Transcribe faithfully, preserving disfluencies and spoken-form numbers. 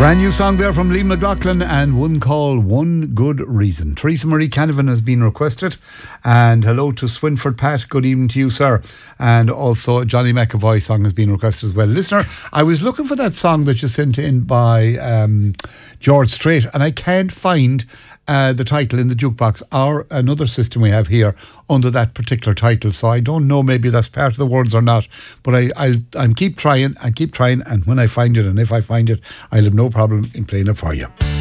Brand new song there from Liam McLaughlin and One Call, One Good Reason. Teresa Marie Canavan has been requested. And hello to Swinford Pat. Good evening to you, sir. And also Johnny McAvoy song has been requested as well. Listener, I was looking for that song that you sent in by um, George Strait, and I can't find uh, the title in the jukebox or another system we have here under that particular title. So I don't know, maybe that's part of the words or not. But I, I'll, I'll keep trying and keep trying. And when I find it, and if I find it, I'll have no problem in playing it for you.